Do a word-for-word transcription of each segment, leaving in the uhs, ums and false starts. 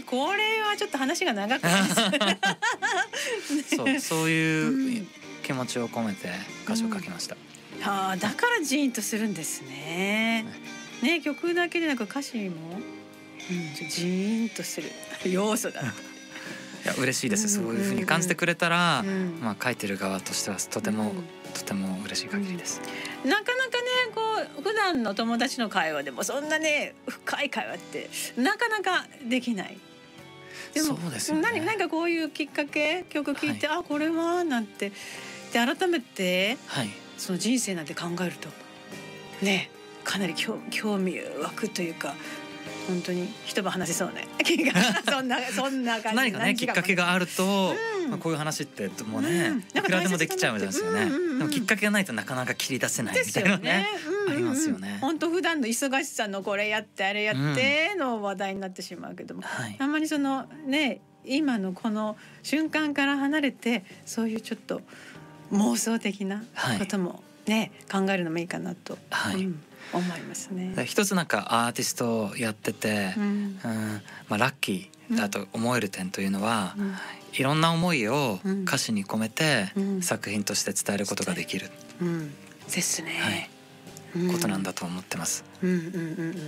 これはちょっと話が長くなります、ね、 そうそういう気持ちを込めて歌詞を書きました、 うん、あだからジーンとするんですね、はい、ね曲だけでなく歌詞も、うん、ジーンとする要素だいや嬉しいです、そういう風に感じてくれたら、うん、まあ書いてる側としてはとても、うん、とても嬉しい限りです、 うん、なかなかねこう普段の友達の会話でもそんなね深い会話ってなかなかできない。でもそうですよね、何何かこういうきっかけ曲聴いて、はい、あこれはなんてで改めて、はい、その人生なんて考えるとねかなり興味湧くというか本当に一晩話せそうねそんなそんな感じ何かねきっかけがあると、うんまあ、こういう話ってもうね、うん、いくらでもできちゃうんですよね、うんうんうん、でもきっかけがないとなかなか切り出せないみたいなね、ねうんうん、ありますよね。 本当普段の忙しさのこれやってあれやっての話題になってしまうけども、うん、たまにそのね今のこの瞬間から離れてそういうちょっと妄想的なこともね、はい、考えるのもいいかなと、はいうん思いますね。 一つなんかアーティストをやってて、うんうんまあ、ラッキーだと思える点というのは、うん、いろんな思いを歌詞に込めて作品として伝えることができる、 うんうん、ですね、 はいうん、ことなんだと思ってます、 うんうんうんうん、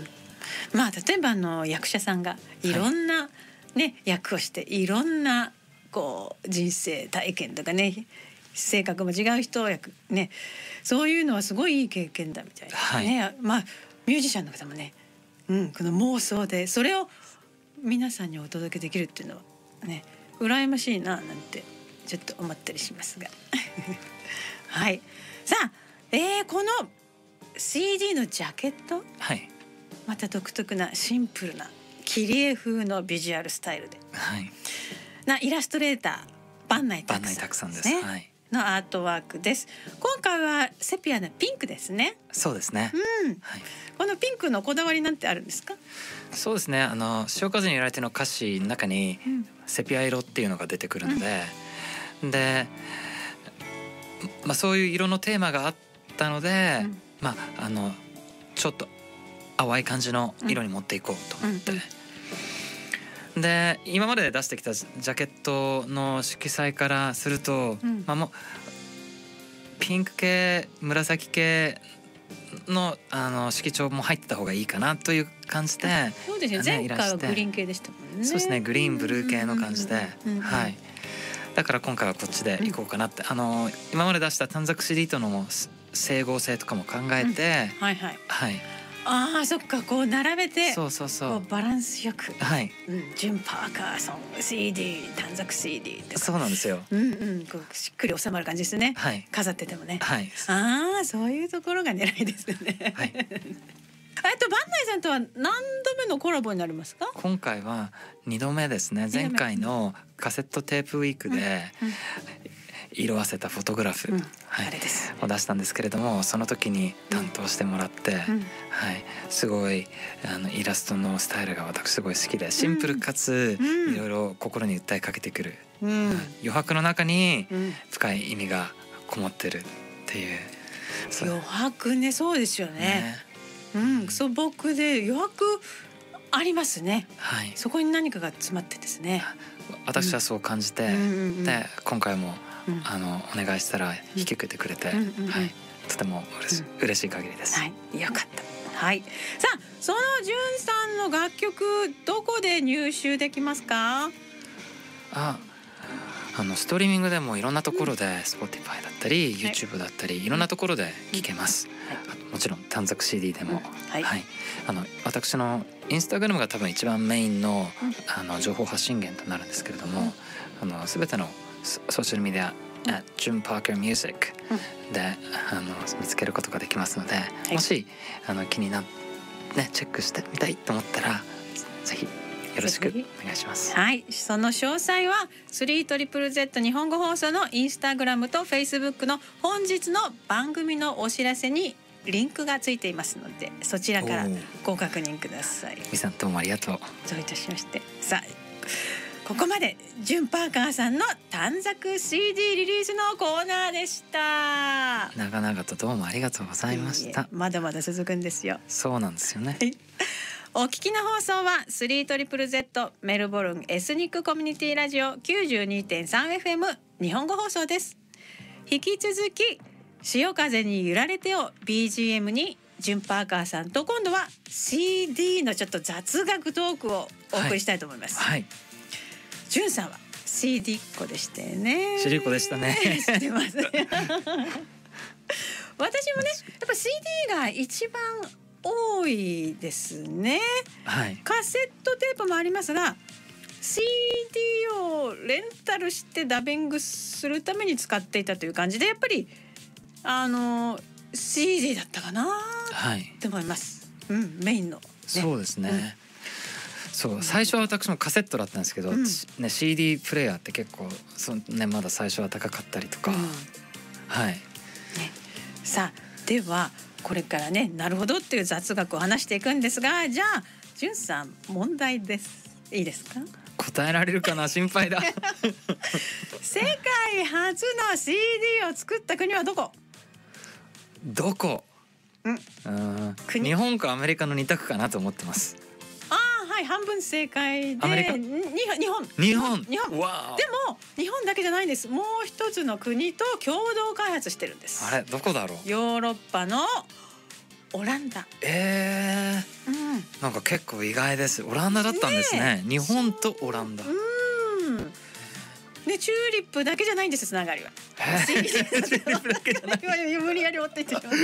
まあ例えばあの役者さんがいろんな、ねはい、役をしていろんなこう人生体験とかね性格も違う人役ねそういうのはすごいいい経験だみたいな、はいね、まあミュージシャンの方もね、うん、この妄想でそれを皆さんにお届けできるっていうのはね羨ましいななんてちょっと思ったりしますがはいさあ、えー、この シーディー のジャケット、はい、また独特なシンプルな切り絵風のビジュアルスタイルで、はい、なイラストレーター坂内拓さんですね、はいのアートワークです。今回はセピアなピンクですね。 そうですね、 うんはい、このピンクのこだわりなんてあるんですか？ そうですねあの潮風に揺られての歌詞の中にセピア色っていうのが出てくるので、うん、で、まあ、そういう色のテーマがあったので、うんまあ、あのちょっと淡い感じの色に持っていこうと思って、うんうんうんで今まで出してきたジャケットの色彩からすると、うんまあ、もうピンク系紫系 の, あの色調も入ってた方がいいかなという感じでそうですね前回はグリーン系でしたもんね。 そうですねグリーンブルー系の感じで、はい、だから今回はこっちでいこうかなって、うん、あの今まで出した短冊 シーディー との整合性とかも考えて、うん、はいはい、はいああそっかこう並べてそうそうそうこうバランスよく、 はいうん、ジュン・パーカーソン シーディー 短冊 シーディー ってそうなんですよ、 うんうん、こうしっくり収まる感じですね、はい、飾っててもね、はい、ああそういうところが狙いですね、はい、えっと坂内さんとは何度目のコラボになりますか？ 今回はにどめですね。前回のカセットテープウィークで、うんうん色あせたフォトグラフ、うんはい、あれですを出したんですけれどもその時に担当してもらって、うんはい、すごいあのイラストのスタイルが私すごい好きでシンプルかつ、うん、いろいろ心に訴えかけてくる、うん、余白の中に深い意味がこもってるっていう、 うん、余白ねそうですよね、ねうん、素朴で余白ありますね、はい、そこに何かが詰まってですね私はそう感じて、うん、で今回もうん、あのお願いしたら引き受けてくれて、うんうんうんはい、とても嬉し、うん、嬉しい限りです、 はい、よかった、はい、さあそのじゅんさんの楽曲どこで入手できますか？ ああのストリーミングでもいろんなところで、うん、Spotify だったり YouTube だったり、はい、いろんなところで聴けます、うんはい、あともちろん短冊 シーディー でも、うんはいはい、あの私のインスタグラムが多分一番メインの、うん、あの情報発信源となるんですけれども、うん、あの全てのソーシャルメディア、ジュン・パーカー・ミュージックで、あの見つけることができますので、はい、もしあの気になって、ね、チェックしてみたいと思ったらぜひよろしくお願いします。 はい、その詳細は スリートリプルゼット 日本語放送のインスタグラムとフェイスブックの本日の番組のお知らせにリンクがついていますのでそちらからご確認ください。 みさんどうもありがとう。 どういたしまして。さあここまでジュン・パーカーさんの短冊 シーディー リリースのコーナーでした。 長々とどうもありがとうございました。 まだまだ続くんですよ。 そうなんですよね。 お聞きの放送は スリートリプルゼット メルボルンエスニックコミュニティラジオ きゅうじゅうにてんさんエフエム 日本語放送です。引き続き潮風に揺られてを ビージーエム にジュンパーカーさんと今度は シーディー のちょっと雑学トークをお送りしたいと思います。 はい、 ジュンさんは シーディー っ子でしたよね。 シーディー っ子でしたね。 知ってます私もねやっぱ シーディー が一番多いですね。 はい、 カセットテープもありますが シーディー をレンタルしてダビングするために使っていたという感じでやっぱりあの シーディー だったかなって思います、はい、うん、メインの、ね、 そうですね、うん、そう最初は私もカセットだったんですけど、 うん、 ね、シーディー プレイヤーって結構そ、ね、まだ最初は高かったりとか、うん、はい、ね、 さあではこれからねなるほどっていう雑学を話していくんですが、じゃあじゅんさん問題です。いいですか？ 答えられるかな心配だ世界初の シーディー を作った国はどこ？ どこ？うん、うん日本かアメリカの二択かなと思ってます。 ああ、はい、半分正解でアメリカ？ に日本日本日本わでも日本だけじゃないんです。もう一つの国と共同開発してるんです。 あれどこだろう？ ヨーロッパのオランダ。 えー、うん、なんか結構意外です。オランダだったんですね。ね、日本とオランダ。 うん。ね、チューリップだけじゃないんですつながりは。チューリップだけじゃない。無理やり持っていってしまった。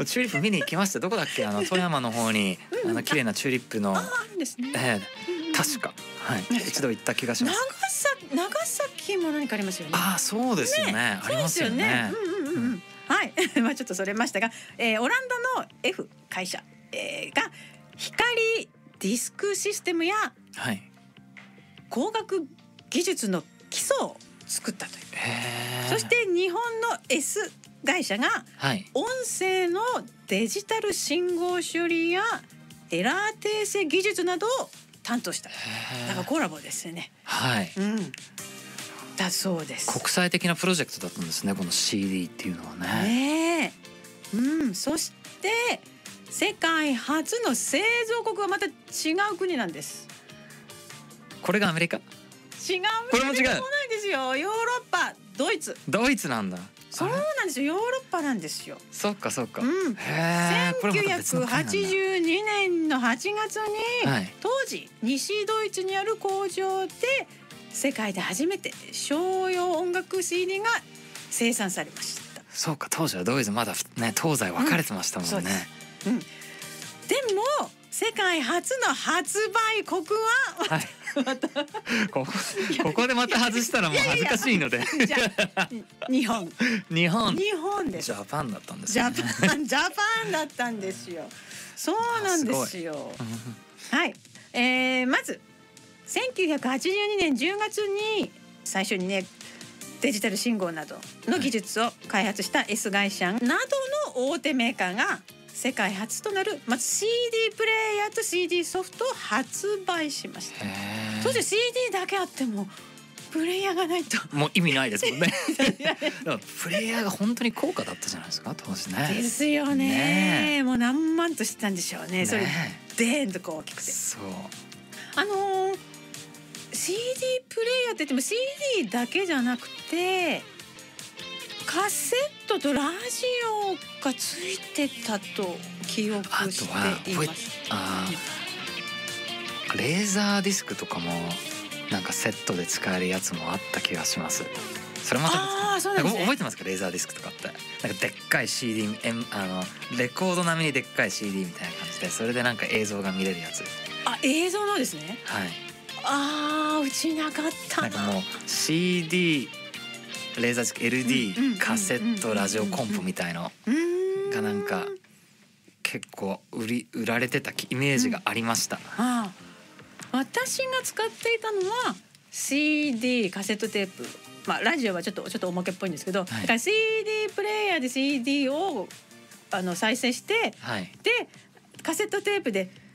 チューリップ見に行きました。どこだっけ？あの富山の方にあの綺麗なチューリップの。 ああるんですね。 えー、確か、はい、一度行った気がします。 長崎長崎も何かありますよね。 ああ、そうですよね。ね、ありますよね。 うんうんうんうん。はい、まあちょっとそれましたが、えー、オランダの F 会社、えー、が光ディスクシステムや光学技術の基礎を作ったという。そして日本の S 会社が音声のデジタル信号処理やエラー訂正技術などを担当した。だからコラボですよね。 はい。うん。 だそうです。 国際的なプロジェクトだったんですね、この シーディー っていうのはね。 ねえ、うん、そして世界初の製造国はまた違う国なんです。 これがアメリカ？違う。 これも違う。そうなんですよ。ヨーロッパ、ドイツ。 ドイツなんだ。 そうなんですよ。ヨーロッパなんですよ。 そっかそっか。うん、 せんきゅうひゃくはちじゅうにねんのはちがつに、はい、当時西ドイツにある工場で世界で初めて商用音楽 シーディー が生産されました。 そうか、当時はドイツまだね東西分かれてましたもんね。 うん、うん、でも世界初の発売国は、はい、またここここでまた外したらもう恥ずかしいので。 じゃあ日本日本日本です。 ジャパンだったんですね。ジャパンジャパンだったんですよ。そうなんですよ。すはい、えー、まずせんきゅうひゃくはちじゅうにねんじゅうがつに最初にねデジタル信号などの技術を開発した S 会社などの大手メーカーが世界初となるまず シーディー プレイヤーと シーディー ソフトを発売しました。当時 シーディー だけあってもプレイヤーがないともう意味ないですもんね。プレイヤーが本当に高価だったじゃないですか当時ね。 ですよ ね, ねもう何万としてたんでしょう ね, ねそれでーんとこう大きくて、 そうあのー、シーディー プレイヤーって言っても シーディー だけじゃなくてカセットとラジオがついてたと記憶しています。 ああ、レーザーディスクとかもなんかセットで使えるやつもあった気がします。それまたあそうなんですね、 覚えてますか？レーザーディスクとかってなんかでっかい シーディー、あのレコード並みにでっかい シーディー みたいな感じでそれでなんか映像が見れるやつ。 あ、映像のですね。 はい。 ああ、うちなかったな。 なんかもう シーディー、レーザーディスク、エルディー、カセット、ラジオコンポみたいのがなんか結構売り売られてたイメージがありました。うん、 ああ、私が使っていたのは シーディー カセットテープ、まあラジオはちょっとちょっとおまけっぽいんですけど、はい、だから シーディー プレイヤーで シーディー をあの再生して、はい、でカセットテープで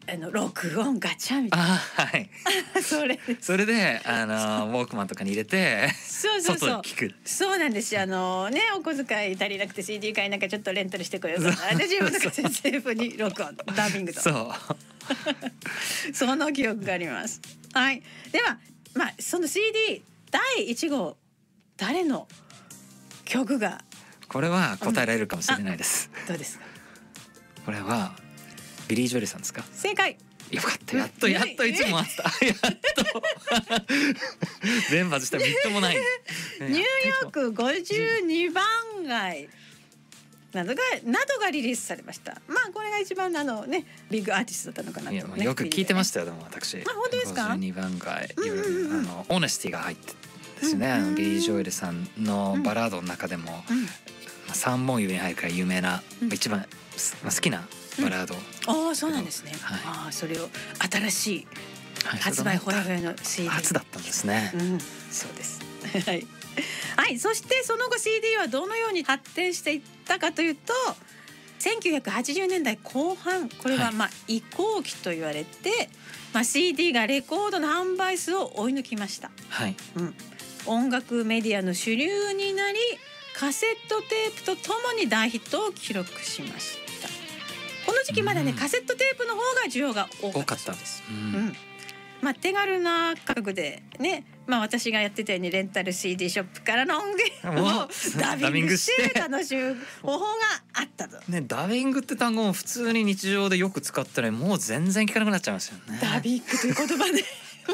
あの録音ガチャみたいあはいなそれそれであのウォークマンとかに入れてそうそうそう外で聞く。 そうなんですよ。あのねお小遣い足りなくて シーディー 買いなんかちょっとレンタルしてこようかなで自分の先生に録音ダビングとそうその記憶があります。はい。ではまあその シーディー だいいち号誰の曲がこれは答えられるかもしれないです、 どうですか。 これはビリー・ジョエルさんですか。 正解。 よかったやっとやっといち問あったやっと全部外したらみっともない。 ニューヨークごじゅうにばん街などがなどがリリースされました。まあこれが一番あのねビッグアーティストだったのかなと、 いやね、 よく聞いてましたよ。でも私あ本当ですか。 ごじゅうにばん街、 うんうんうん、 あのオネスティが入ってですね、 うんうんうん、 ビリー・ジョエルさんのバラードの中でも、うん、さんぼん指に入るから有名な、うん、一番好きなバラード、 うん、ああそうなんですね、はい、あそれを新しい発売ほやほやの シーディー初だったんですね、 うん、そうですはいはい、そしてその後 シーディー はどのように発展していったかというとせんきゅうひゃくはちじゅうねんだいこう半これはまあ移行期と言われて、はい、まあ、シーディー がレコードの販売数を追い抜きました、 はいうん、音楽メディアの主流になりカセットテープとともに大ヒットを記録しました。この時期まだね、うん、カセットテープの方が需要が多かったそうです、うんうん、まあ、手軽な価格でね、まあ、私がやってたようにレンタル シーディー ショップからの音源をダビングして楽しむ方法があったと、 ね、ダビングって単語も普通に日常でよく使ったらもう全然聞かなくなっちゃいますよね。 ダビングという言葉で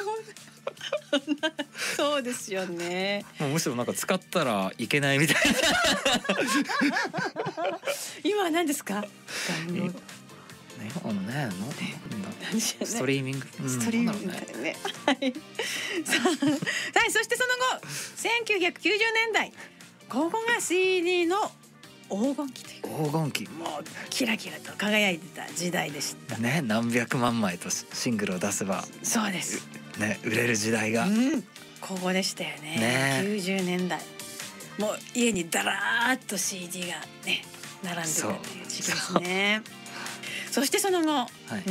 そうですよね。 もうむしろなんか使ったらいけないみたいな今は何ですか。 ね、あのね、なんだストリーミング、 うん、ストリーミングだよね。はい。はい、そしてその後、せんきゅうひゃくきゅうじゅうねんだい、ここが シーディー の黄金期という。 黄金期。 もうキラキラと輝いてた時代でした。 ね、何百万枚とシングルを出せば。 そうです。 ね、売れる時代が。 うん、ここでしたよね。ね、きゅうじゅうねんだい。もう家にだらーっと シーディー がね並んでたという時期ですね。そしてその後、はい、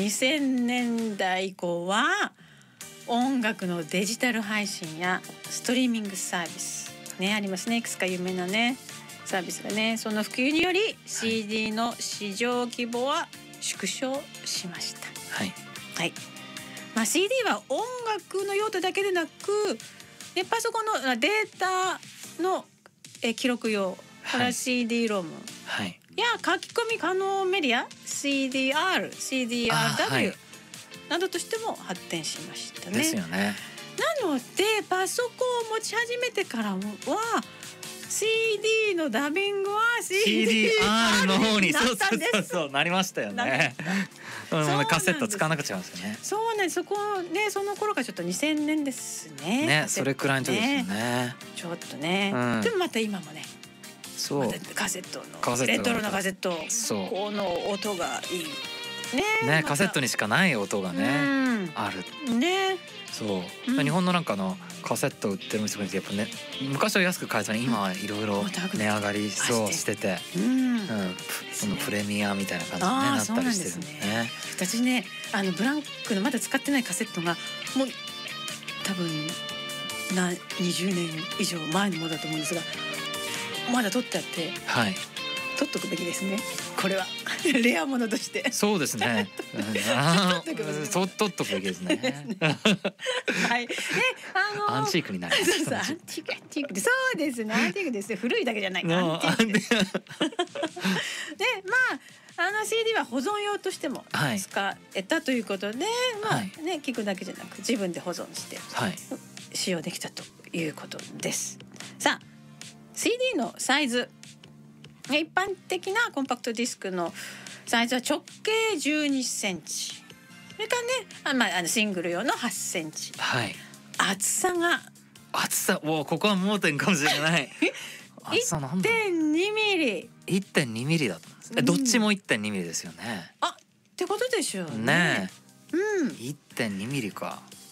にせんねんだい以降は音楽のデジタル配信やストリーミングサービスねありますね。いくつか有名なねサービスがね、その普及により シーディー の市場規模は縮小しました。 はい。 はい。まあ シーディー は音楽の用途だけでなく、ね、パソコンのデータのえ記録用から シーディー ロム。 はい。 や書き込み可能メディア シーディーアール、シーディーアールダブリュー などとしても発展しましたね。 ですよね。 なのでパソコンを持ち始めてからは シーディー のダビングは シーディーアール の方になったんです。 そうそうそうなりましたよね。カセット使わなくちゃいますよね。 そうね、そこね、その頃がちょっとにせんねんですね。 ね、それくらいの時ですよね。 ちょっとね、うん、でもまた今もね。 そう、 カセットのレトロなカセット、 そうこの音がいいね、ね、カセットにしかない音がね、うん、あるね。 そう、うん、日本のなんかのカセット売ってる店もやっぱね、昔は安く買えたのに今はいろいろ値上がりそうしてて、うん、うん、そのプレミアみたいな感じに、ね、なったりしてるんですね。 私ね、あのブランクのまだ使ってないカセットがもう多分なにじゅうねん以上前のものだと思うんですが。まだ取ってあって、はい、取っとくべきですね。これはレアものとして。 そうですね。取っとくべきですね。 はい。で、あのアンチークになる。 そうそう、アンチーク、アンチークで、そうですね。アンチークですね。古いだけじゃない。アンチークです。で、まああの シーディー は保存用としても使えたということで、まあね、聞くだけじゃなく自分で保存して使用できたということです。さあ。シーディー のサイズ、一般的なコンパクトディスクのサイズは直径じゅうにセンチ、それからね、あ、まあ、あのシングル用のはちセンチ、はい、厚さが厚さ、おここは盲点かもしれない。 いってんにミリいってんにミリだったんです、うん、どっちも いってんにミリですよね。 あってことでしょうね。 ねえ、 うん、 いってんにミリか。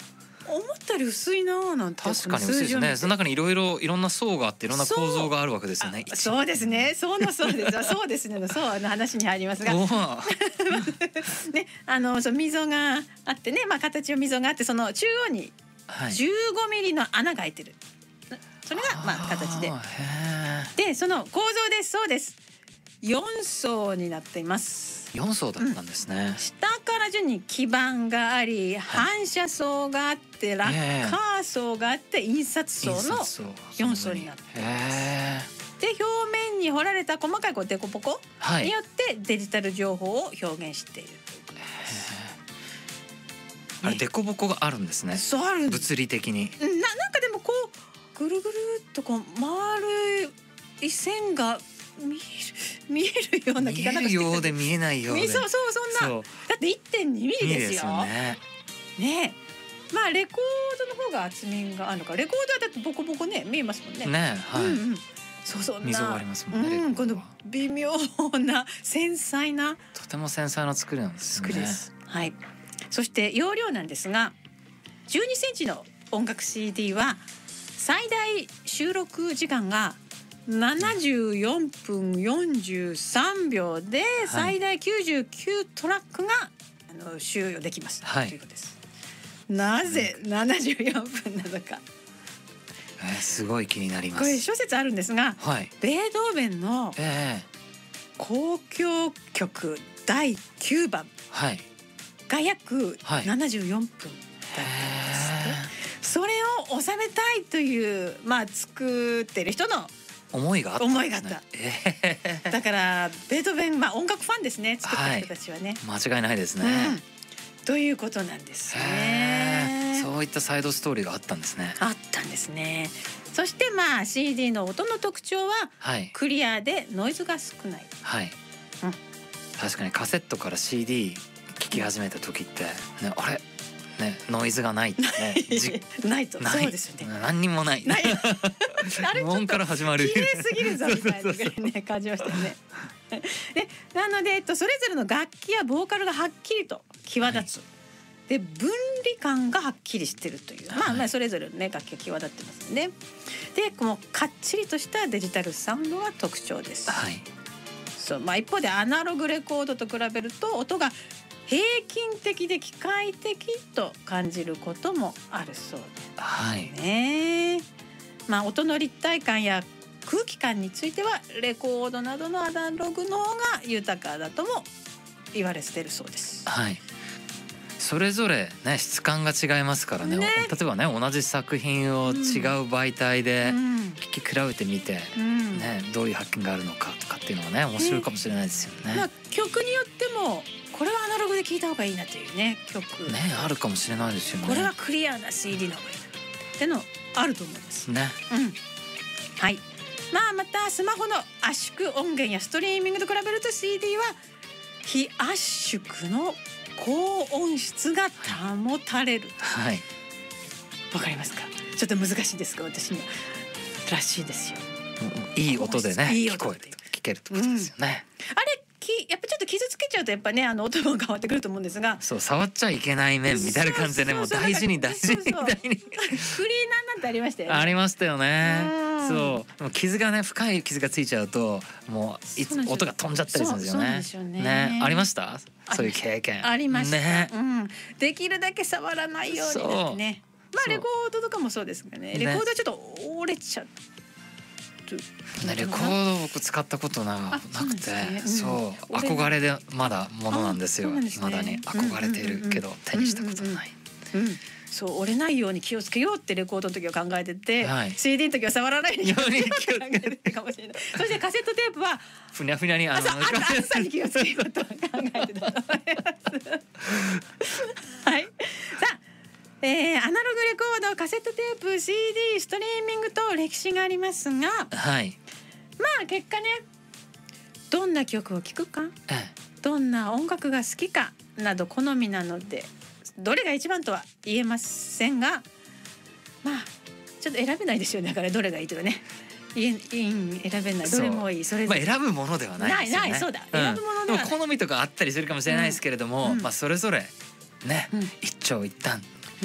思ったより薄いなーなんて。 確かに薄いですね。その中にいろいろいろんな層があっていろんな構造があるわけですよね。 そうそうですね。そうのそうです。そうですね。そうの話に入りますが、 おーね、あのそう溝があってね、まあ形は溝があってその中央にはいじゅうごミリの穴が開いてる。それがまあ形で、 あーへでその構造です。そうです。よん層になっています。 ーよん層だったんですね。 下から順に基板があり、反射層があってラッカー層があって印刷層のよん層になっています。 へで表面に彫られた細かいこうデコポコーはいによってデジタル情報を表現しているということです。 あれデコボコがあるんですね。 そうあるんです。 物理的に。 ななんかでもこうぐるぐるっとこう丸い線が見える見えるような気見えがなんかしてるようで見えないようで。 そうそうそんなそうだって いってんに ミリいいですよ。 ね。 ねえ、まあレコードの方が厚みがあるのか。レコードはだってボコボコね見えますもんね。 ねはい。 うんうん、そうそんな溝がありますもんねレコうん、このードは微妙な繊細なとても繊細な作りなんですよね。 作りです。はい。そして容量なんですが、じゅうにセンチの音楽 シーディー は最大収録時間がななじゅうよんぷんよんじゅうさんびょうで最大きゅうじゅうきゅうトラックがあの収容できます、 はいということです。なぜななじゅうよんぷんなのか。 えーすごい気になりまこれす。 諸説あるんですが、 はい。 ベートーベンのええ交響曲だいきゅうばんはい。 が約はいななじゅうよんぷんだったんですね。それを収めたいというまあ作ってる人の思いがあったんですね。 思いがあったええだからベートーベン、まあ、音楽ファンですね、作った人たちはね、 間違いないですね。 うん、ということなんですへね。 えそういったサイドストーリーがあったんですね。 あったんですね。そしてまあ シーディー の音の特徴ははいクリアでノイズが少ない。 はい。 うん確かにカセットから シーディー 聴き始めた時ってねあれねノイズがないってねじないとないそうですよね。 何にもない。 ないあれち無音ょっとから始まる。 綺麗すぎるぞみたいなぐらいね感じましたよね。でなので、えっと、それぞれの楽器やボーカルがはっきりと際立つ、で分離感がはっきりしてるという、まあはいまあそれぞれのね楽器が際立ってますね。でこのかっちりとしたデジタルサウンドが特徴です。 はい。 そう、まあ、一方でアナログレコードと比べると音が平均的で機械的と感じることもあるそうはい。 ですね。まあ音の立体感や空気感についてはレコードなどのアナログの方が豊かだとも言われてるそうです。 はい。それぞれね質感が違いますからね。 ね例えばね同じ作品を違う媒体でうん聴き比べてみて、 うんねどういう発見があるのかとかっていうのはね面白いかもしれないですよね。 まあ、曲によってもこれはアナログで聴いた方がいいなというね曲、 ねあるかもしれないですよね。 これはクリアな シーディー の方がいいなってのあると思うんです。 ね。 うん、はい。まあまたスマホの圧縮音源やストリーミングと比べると シーディー は非圧縮の高音質が保たれる。 はい。 わかりますか？ちょっと難しいですが私にはらしいですよ。 いい音でねいい聞こえる音で聞けるってことですよね。 あれきやっぱちょっと傷つけちゃうとやっぱねあの音も変わってくると思うんですが。 そう触っちゃいけない面みたいな感じでねもう大事に大事にそうそう大事にクリーナーなんてありましたよね。 ありましたよねうん。 そうでも傷がね深い傷がついちゃうともういつそうなんですよ音が飛んじゃったりするんですよそうそうなんね。 ですよねありましたそういう経験。 ありました、 ね。 うん、できるだけ触らないようになってね。まあそうレコードとかもそうですがねねレコードはちょっと折れちゃう。 ねレコード僕使ったことななくて、そう憧れでまだものなんですよ。未だに憧れているけど手にしたことない。 うん、そう折れないように気をつけようってレコードの時は考えてて、 はい、 シーディー の時は触らないようにように考えてたかもしれない。そしてカセットテープはふにゃふにゃにあの暑さに気をつけようと考えてたと思います。はい。さあ、えー、アナログレコード、カセットテープ、シーディー、ストリーミングと歴史がありますが、 はい。 まあ結果ね、どんな曲を聴くか、 ええ、 どんな音楽が好きかなど好みなので。どれが一番とは言えませんが、まあちょっと選べないですよね。だからどれがいいとかね、いい選べない、どれもいい、それぞれ、 まあ、選ぶものではないですよね。 ないないそうだ、 うん、 選ぶものではない。 でも好みとかあったりするかもしれないですけれども、 うん、 まあそれぞれね、 うん、 一長一短、 うん、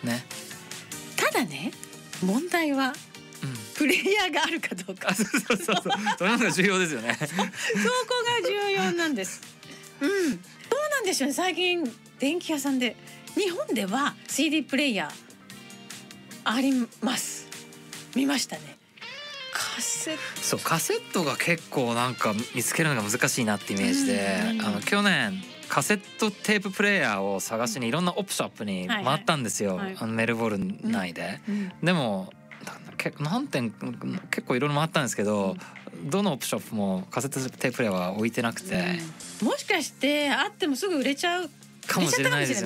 ね。 ただね、問題はうん、 プレイヤーがあるかどうか。 あ、そうそうそうそう、それのが重要ですよね。 そこが重要なんです。うん、どうなんでしょうね。最近電気屋さんで、日本では シーディー プレイヤーあります。見ましたね。カセット。 そう、カセットが結構なんか見つけるのが難しいなってイメージで、 うんうん、 あの去年カセットテーププレイヤーを探しにいろんなオプショップに回ったんですよ、 はいはい、 あのメルボルン内で、うんうん、でも何点結構いろいろ回ったんですけど、うん、どのオプショップもカセットテーププレイヤーは置いてなくて、 うん、もしかしてあってもすぐ売れちゃうかもしれないですよね。